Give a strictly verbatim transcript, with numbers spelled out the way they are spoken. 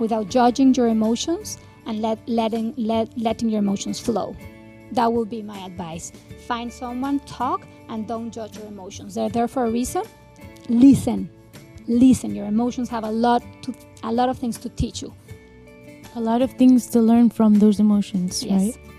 without judging your emotions and let, letting, let, letting your emotions flow. That would be my advice. Find someone, talk, and don't judge your emotions. They're there for a reason. Listen. Listen. Your emotions have a lot to, a lot of things to teach you. A lot of things to learn from those emotions, yes. right?